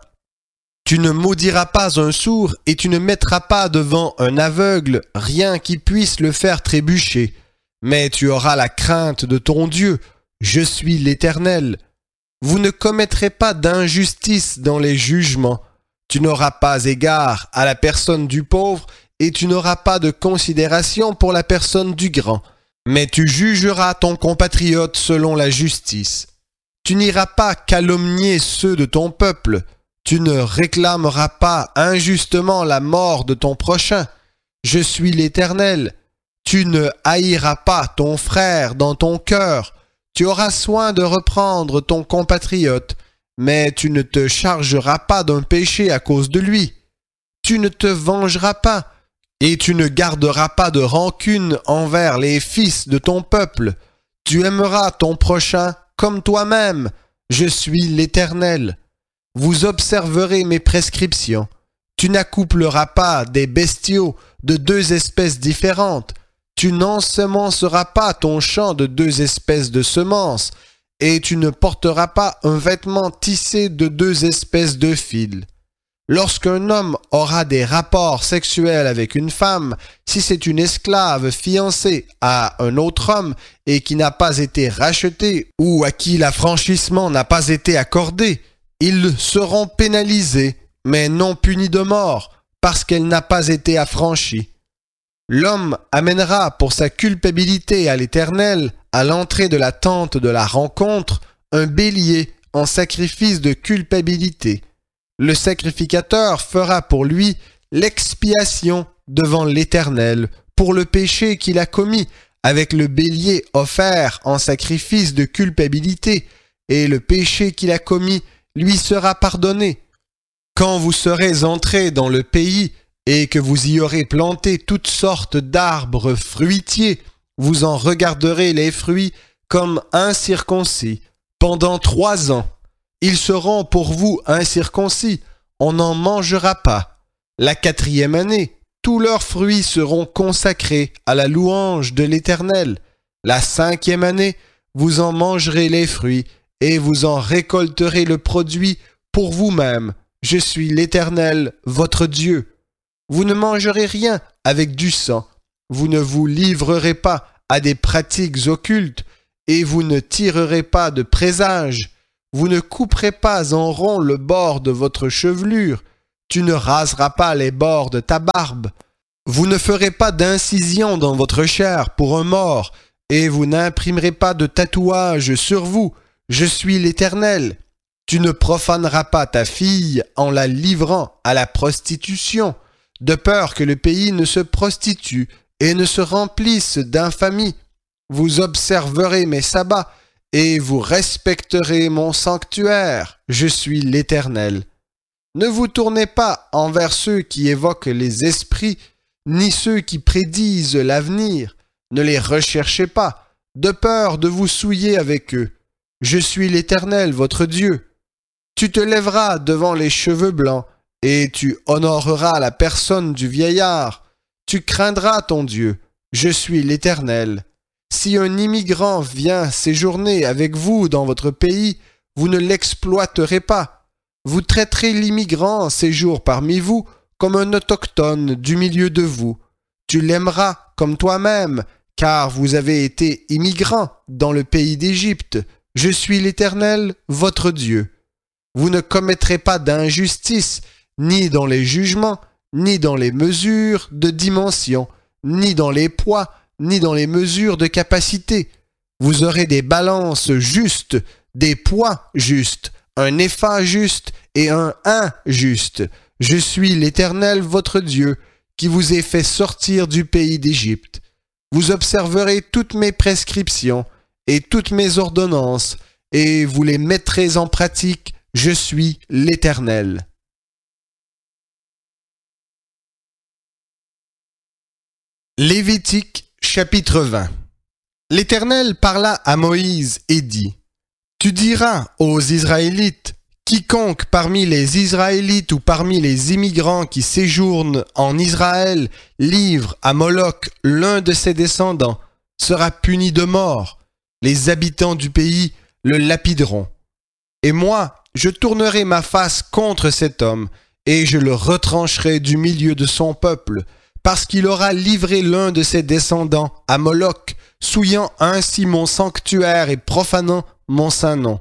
Tu ne maudiras pas un sourd, et tu ne mettras pas devant un aveugle rien qui puisse le faire trébucher. Mais tu auras la crainte de ton Dieu. Je suis l'Éternel. Vous ne commettrez pas d'injustice dans les jugements. Tu n'auras pas égard à la personne du pauvre, et tu n'auras pas de considération pour la personne du grand. Mais tu jugeras ton compatriote selon la justice. Tu n'iras pas calomnier ceux de ton peuple. Tu ne réclameras pas injustement la mort de ton prochain. Je suis l'Éternel. Tu ne haïras pas ton frère dans ton cœur. Tu auras soin de reprendre ton compatriote, mais tu ne te chargeras pas d'un péché à cause de lui. Tu ne te vengeras pas, et tu ne garderas pas de rancune envers les fils de ton peuple. Tu aimeras ton prochain comme toi-même. Je suis l'Éternel. Vous observerez mes prescriptions. Tu n'accoupleras pas des bestiaux de 2 espèces différentes. Tu n'ensemenceras pas ton champ de 2 espèces de semences, et tu ne porteras pas un vêtement tissé de 2 espèces de fils. Lorsqu'un homme aura des rapports sexuels avec une femme, si c'est une esclave fiancée à un autre homme et qui n'a pas été rachetée ou à qui l'affranchissement n'a pas été accordé, ils seront pénalisés, mais non punis de mort, parce qu'elle n'a pas été affranchie. L'homme amènera pour sa culpabilité à l'Éternel, à l'entrée de la tente de la rencontre, un bélier en sacrifice de culpabilité. Le sacrificateur fera pour lui l'expiation devant l'Éternel pour le péché qu'il a commis avec le bélier offert en sacrifice de culpabilité, et le péché qu'il a commis lui sera pardonné. Quand vous serez entrés dans le pays et que vous y aurez planté toutes sortes d'arbres fruitiers, vous en regarderez les fruits comme incirconcis pendant 3 ans. Ils seront pour vous incirconcis, on n'en mangera pas. La 4e année, tous leurs fruits seront consacrés à la louange de l'Éternel. La 5e année, vous en mangerez les fruits, et vous en récolterez le produit pour vous-même. Je suis l'Éternel, votre Dieu. Vous ne mangerez rien avec du sang. Vous ne vous livrerez pas à des pratiques occultes et vous ne tirerez pas de présage. Vous ne couperez pas en rond le bord de votre chevelure. Tu ne raseras pas les bords de ta barbe. Vous ne ferez pas d'incision dans votre chair pour un mort et vous n'imprimerez pas de tatouage sur vous. Je suis l'Éternel. Tu ne profaneras pas ta fille en la livrant à la prostitution, de peur que le pays ne se prostitue et ne se remplisse d'infamie. Vous observerez mes sabbats et vous respecterez mon sanctuaire. Je suis l'Éternel. Ne vous tournez pas envers ceux qui évoquent les esprits, ni ceux qui prédisent l'avenir. Ne les recherchez pas, de peur de vous souiller avec eux. Je suis l'Éternel, votre Dieu. Tu te lèveras devant les cheveux blancs, et tu honoreras la personne du vieillard. Tu craindras ton Dieu. Je suis l'Éternel. Si un immigrant vient séjourner avec vous dans votre pays, vous ne l'exploiterez pas. Vous traiterez l'immigrant en séjour parmi vous comme un autochtone du milieu de vous. Tu l'aimeras comme toi-même, car vous avez été immigrant dans le pays d'Égypte. Je suis l'Éternel, votre Dieu. Vous ne commettrez pas d'injustice, ni dans les jugements, ni dans les mesures de dimension, ni dans les poids, ni dans les mesures de capacité. Vous aurez des balances justes, des poids justes, un épha juste et un hin juste. Je suis l'Éternel votre Dieu, qui vous ai fait sortir du pays d'Égypte. Vous observerez toutes mes prescriptions et toutes mes ordonnances, et vous les mettrez en pratique. Je suis l'Éternel. Lévitique chapitre 20. L'Éternel parla à Moïse et dit: Tu diras aux Israélites: quiconque parmi les Israélites ou parmi les immigrants qui séjournent en Israël livre à Moloch l'un de ses descendants sera puni de mort. Les habitants du pays le lapideront. Et moi, je tournerai ma face contre cet homme, et je le retrancherai du milieu de son peuple, parce qu'il aura livré l'un de ses descendants à Moloch, souillant ainsi mon sanctuaire et profanant mon saint nom.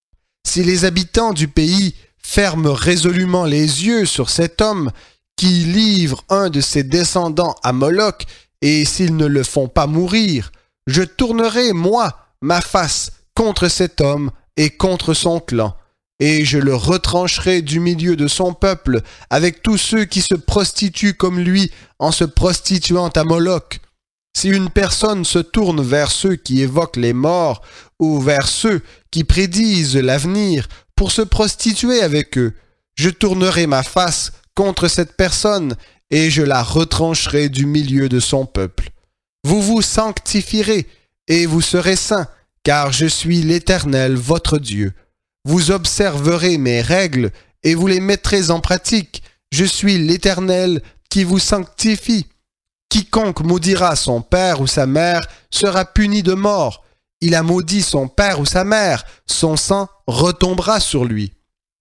Si les habitants du pays ferment résolument les yeux sur cet homme qui livre un de ses descendants à Moloch, et s'ils ne le font pas mourir, je tournerai, moi, ma face contre cet homme et contre son clan, et je le retrancherai du milieu de son peuple avec tous ceux qui se prostituent comme lui en se prostituant à Moloch. Si une personne se tourne vers ceux qui évoquent les morts ou vers ceux qui prédisent l'avenir pour se prostituer avec eux, je tournerai ma face contre cette personne et je la retrancherai du milieu de son peuple. Vous vous sanctifierez et vous serez saints, car je suis l'Éternel, votre Dieu. Vous observerez mes règles et vous les mettrez en pratique. Je suis l'Éternel qui vous sanctifie. Quiconque maudira son père ou sa mère sera puni de mort. Il a maudit son père ou sa mère, son sang retombera sur lui.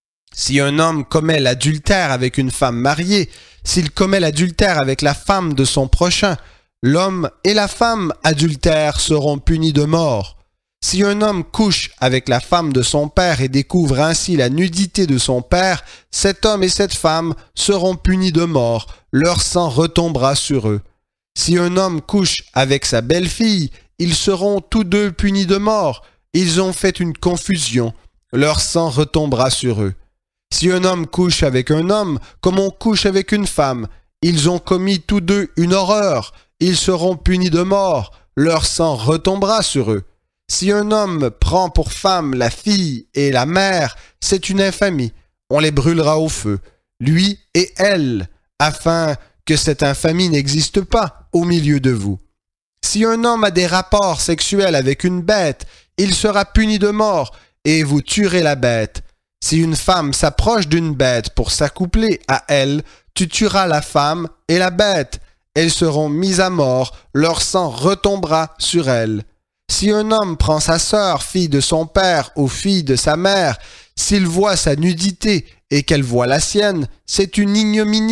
Si un homme commet l'adultère avec une femme mariée, s'il commet l'adultère avec la femme de son prochain, l'homme et la femme adultères seront punis de mort. Si un homme couche avec la femme de son père et découvre ainsi la nudité de son père, cet homme et cette femme seront punis de mort, leur sang retombera sur eux. Si un homme couche avec sa belle-fille, ils seront tous deux punis de mort, ils ont fait une confusion, leur sang retombera sur eux. Si un homme couche avec un homme, comme on couche avec une femme, ils ont commis tous deux une horreur, ils seront punis de mort, leur sang retombera sur eux. Si un homme prend pour femme la fille et la mère, c'est une infamie, on les brûlera au feu, lui et elle, afin que cette infamie n'existe pas au milieu de vous. Si un homme a des rapports sexuels avec une bête, il sera puni de mort, et vous tuerez la bête. Si une femme s'approche d'une bête pour s'accoupler à elle, tu tueras la femme et la bête. Elles seront mises à mort, leur sang retombera sur elles. Si un homme prend sa sœur, fille de son père ou fille de sa mère, s'il voit sa nudité et qu'elle voit la sienne, c'est une ignominie.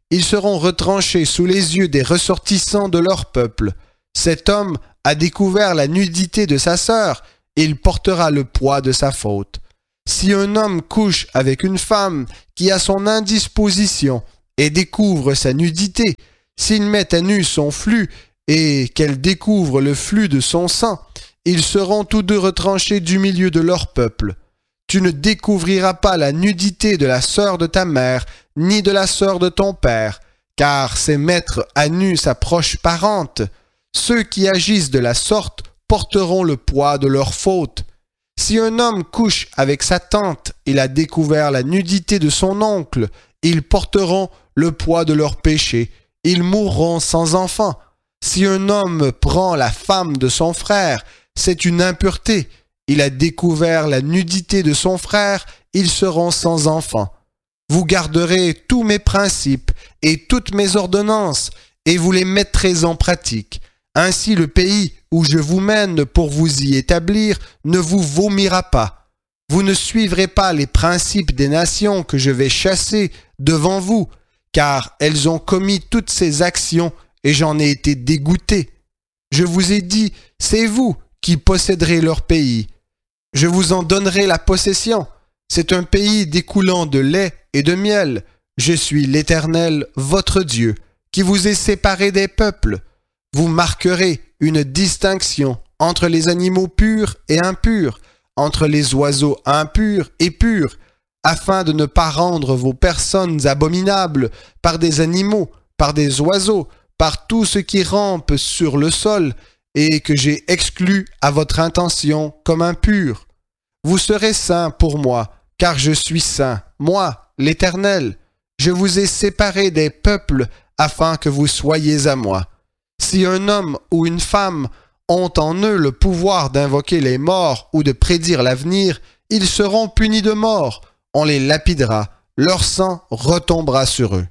ils seront retranchés sous les yeux des ressortissants de leur peuple. Cet homme a découvert la nudité de sa sœur, il portera le poids de sa faute. Si un homme couche avec une femme qui a son indisposition et découvre sa nudité, s'il met à nu son flux et qu'elle découvre le flux de son sang, ils seront tous deux retranchés du milieu de leur peuple. Tu ne découvriras pas la nudité de la sœur de ta mère, ni de la sœur de ton père, car c'est mettre à nu sa proche parente. Ceux qui agissent de la sorte porteront le poids de leur faute. Si un homme couche avec sa tante, il a découvert la nudité de son oncle, ils porteront le poids de leur péché, ils mourront sans enfant. Si un homme prend la femme de son frère, c'est une impureté. Il a découvert la nudité de son frère, ils seront sans enfant. Vous garderez tous mes principes et toutes mes ordonnances, et vous les mettrez en pratique. Ainsi le pays où je vous mène pour vous y établir ne vous vomira pas. Vous ne suivrez pas les principes des nations que je vais chasser devant vous, car elles ont commis toutes ces actions et j'en ai été dégoûté. Je vous ai dit, c'est vous qui posséderez leur pays. Je vous en donnerai la possession. C'est un pays découlant de lait et de miel. Je suis l'Éternel, votre Dieu, qui vous ai séparé des peuples. Vous marquerez une distinction entre les animaux purs et impurs, entre les oiseaux impurs et purs, afin de ne pas rendre vos personnes abominables par des animaux, par des oiseaux, par tout ce qui rampe sur le sol, et que j'ai exclu à votre intention comme impur. Vous serez saints pour moi, car je suis saint, moi, l'Éternel. Je vous ai séparés des peuples afin que vous soyez à moi. Si un homme ou une femme ont en eux le pouvoir d'invoquer les morts ou de prédire l'avenir, ils seront punis de mort. On les lapidera, leur sang retombera sur eux.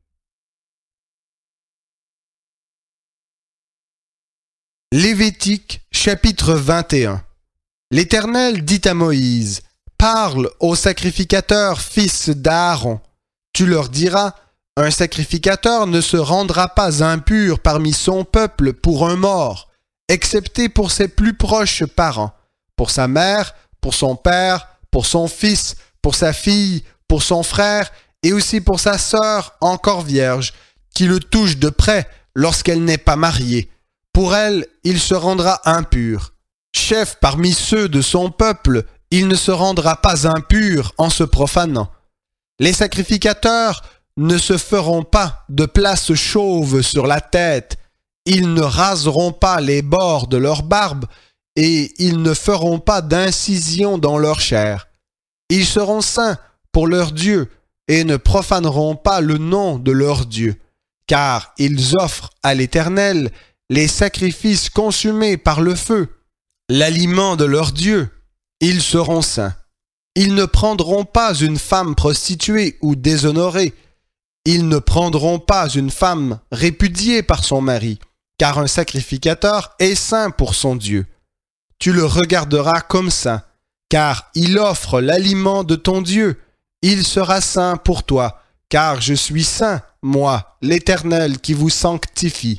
Lévitique, chapitre 21. L'Éternel dit à Moïse, « Parle aux sacrificateurs, fils d'Aaron. Tu leur diras, un sacrificateur ne se rendra pas impur parmi son peuple pour un mort, excepté pour ses plus proches parents, pour sa mère, pour son père, pour son fils, pour sa fille, pour son frère, et aussi pour sa sœur encore vierge, qui le touche de près lorsqu'elle n'est pas mariée. Pour elle, il se rendra impur. Chef parmi ceux de son peuple, il ne se rendra pas impur en se profanant. Les sacrificateurs ne se feront pas de place chauve sur la tête, ils ne raseront pas les bords de leur barbe, et ils ne feront pas d'incision dans leur chair. Ils seront saints pour leur Dieu, et ne profaneront pas le nom de leur Dieu, car ils offrent à l'Éternel les sacrifices consumés par le feu, l'aliment de leur Dieu. Ils seront saints. Ils ne prendront pas une femme prostituée ou déshonorée. Ils ne prendront pas une femme répudiée par son mari, car un sacrificateur est saint pour son Dieu. Tu le regarderas comme saint, car il offre l'aliment de ton Dieu. Il sera saint pour toi, car je suis saint, moi, l'Éternel qui vous sanctifie.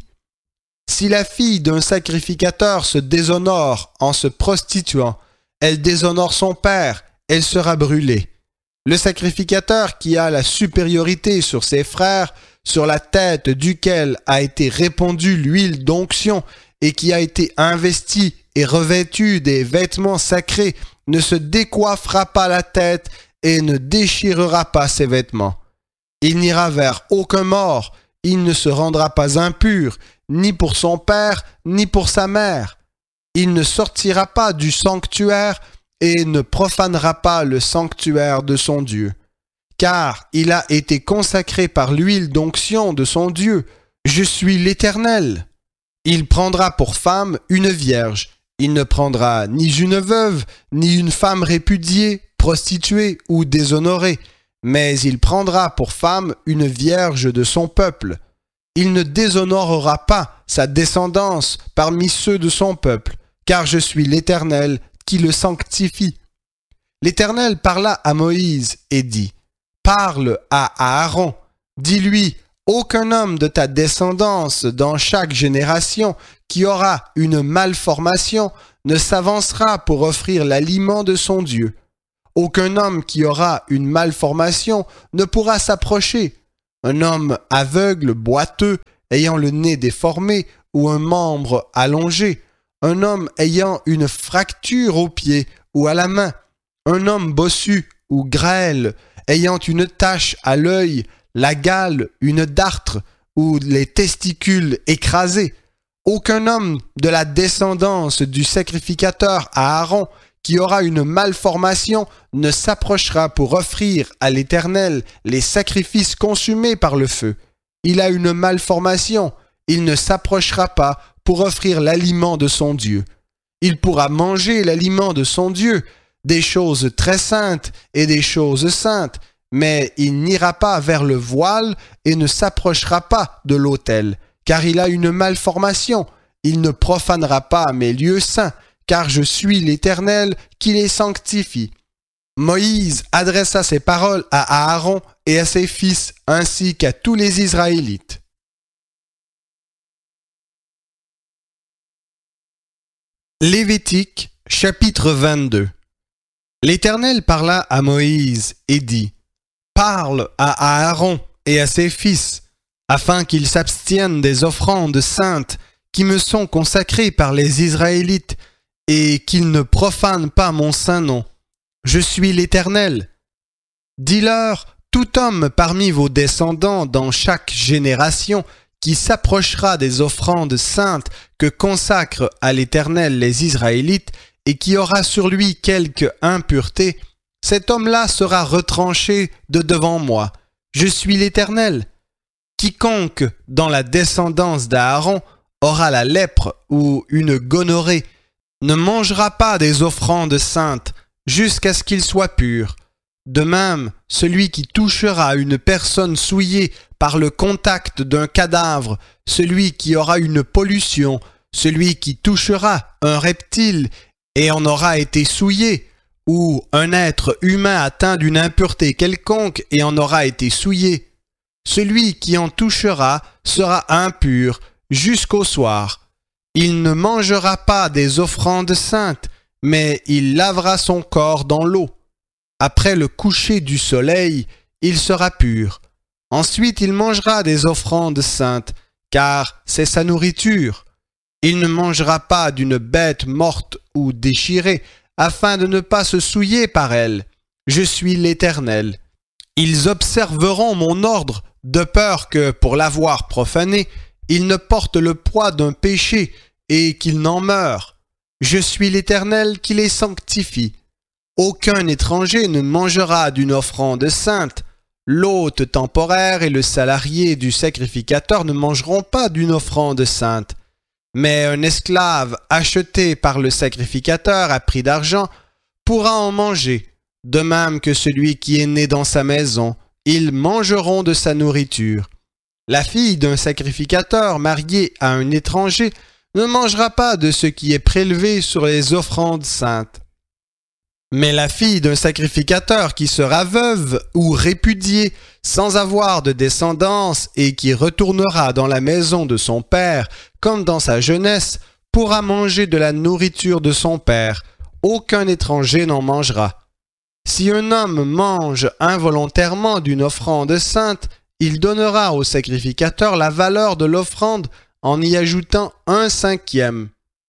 Si la fille d'un sacrificateur se déshonore en se prostituant, elle déshonore son père, elle sera brûlée. Le sacrificateur qui a la supériorité sur ses frères, sur la tête duquel a été répandue l'huile d'onction et qui a été investi et revêtu des vêtements sacrés, ne se décoiffera pas la tête et ne déchirera pas ses vêtements. Il n'ira vers aucun mort, il ne se rendra pas impur, ni pour son père, ni pour sa mère. Il ne sortira pas du sanctuaire et ne profanera pas le sanctuaire de son Dieu. Car il a été consacré par l'huile d'onction de son Dieu. Je suis l'Éternel. Il prendra pour femme une vierge. Il ne prendra ni une veuve, ni une femme répudiée, prostituée ou déshonorée, mais il prendra pour femme une vierge de son peuple. Il ne déshonorera pas sa descendance parmi ceux de son peuple, car je suis l'Éternel qui le sanctifie. L'Éternel parla à Moïse et dit, « Parle à Aaron, dis-lui, Aucun homme de ta descendance dans chaque génération qui aura une malformation ne s'avancera pour offrir l'aliment de son Dieu. Aucun homme qui aura une malformation ne pourra s'approcher. Un homme aveugle, boiteux, ayant le nez déformé ou un membre allongé, un homme ayant une fracture au pied ou à la main, un homme bossu ou grêle, ayant une tache à l'œil, la gale, une dartre ou les testicules écrasés. Aucun homme de la descendance du sacrificateur Aaron qui aura une malformation ne s'approchera pour offrir à l'Éternel les sacrifices consumés par le feu. Il a une malformation, il ne s'approchera pas pour offrir l'aliment de son Dieu. Il pourra manger l'aliment de son Dieu, des choses très saintes et des choses saintes, mais il n'ira pas vers le voile et ne s'approchera pas de l'autel, car il a une malformation. Il ne profanera pas mes lieux saints, car je suis l'Éternel qui les sanctifie. Moïse adressa ces paroles à Aaron et à ses fils, ainsi qu'à tous les Israélites. Lévitique, chapitre 22. L'Éternel parla à Moïse et dit : « Parle à Aaron et à ses fils, afin qu'ils s'abstiennent des offrandes saintes qui me sont consacrées par les Israélites, et qu'ils ne profanent pas mon saint nom. Je suis l'Éternel. Dis-leur, tout homme parmi vos descendants dans chaque génération qui s'approchera des offrandes saintes que consacrent à l'Éternel les Israélites et qui aura sur lui quelque impureté, cet homme-là sera retranché de devant moi. Je suis l'Éternel. Quiconque dans la descendance d'Aaron aura la lèpre ou une gonorrhée ne mangera pas des offrandes saintes jusqu'à ce qu'il soit pur. De même, celui qui touchera une personne souillée par le contact d'un cadavre, celui qui aura une pollution, celui qui touchera un reptile et en aura été souillé, ou un être humain atteint d'une impureté quelconque et en aura été souillé, celui qui en touchera sera impur jusqu'au soir. Il ne mangera pas des offrandes saintes, mais il lavera son corps dans l'eau. Après le coucher du soleil, il sera pur. Ensuite, il mangera des offrandes saintes, car c'est sa nourriture. Il ne mangera pas d'une bête morte ou déchirée, afin de ne pas se souiller par elle. Je suis l'Éternel. Ils observeront mon ordre, de peur que, pour l'avoir profané, ils ne portent le poids d'un péché et qu'ils n'en meurent. Je suis l'Éternel qui les sanctifie. Aucun étranger ne mangera d'une offrande sainte. L'hôte temporaire et le salarié du sacrificateur ne mangeront pas d'une offrande sainte. Mais un esclave acheté par le sacrificateur à prix d'argent pourra en manger, de même que celui qui est né dans sa maison. Ils mangeront de sa nourriture. La fille d'un sacrificateur mariée à un étranger ne mangera pas de ce qui est prélevé sur les offrandes saintes. Mais la fille d'un sacrificateur qui sera veuve ou répudiée sans avoir de descendance et qui retournera dans la maison de son père comme dans sa jeunesse pourra manger de la nourriture de son père. Aucun étranger n'en mangera. Si un homme mange involontairement d'une offrande sainte, il donnera au sacrificateur la valeur de l'offrande en y ajoutant 1/5.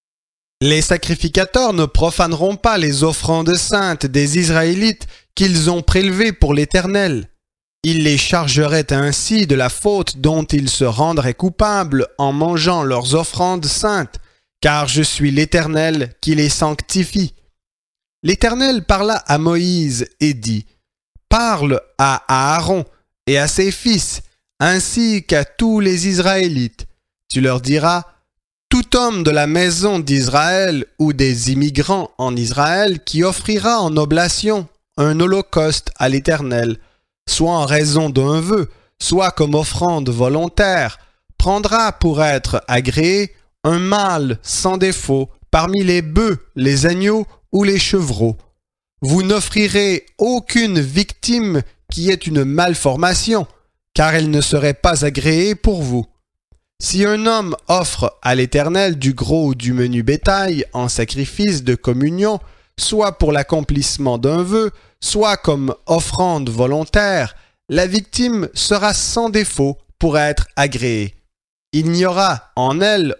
Les sacrificateurs ne profaneront pas les offrandes saintes des Israélites qu'ils ont prélevées pour l'Éternel. Ils les chargeraient ainsi de la faute dont ils se rendraient coupables en mangeant leurs offrandes saintes, car je suis l'Éternel qui les sanctifie. L'Éternel parla à Moïse et dit : « Parle à Aaron et à ses fils, ainsi qu'à tous les Israélites. Tu leur diras : tout homme de la maison d'Israël ou des immigrants en Israël qui offrira en oblation un holocauste à l'Éternel, soit en raison d'un vœu, soit comme offrande volontaire, prendra pour être agréé un mâle sans défaut parmi les bœufs, les agneaux ou les chevreaux. Vous n'offrirez aucune victime qui ait une malformation, car elle ne serait pas agréée pour vous. Si un homme offre à l'Éternel du gros ou du menu bétail en sacrifice de communion, soit pour l'accomplissement d'un vœu, soit comme offrande volontaire, la victime sera sans défaut pour être agréée. Il n'y aura en elle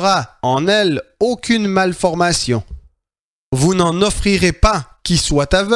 aucune malformation. Vous n'en offrirez pas qui soit aveugle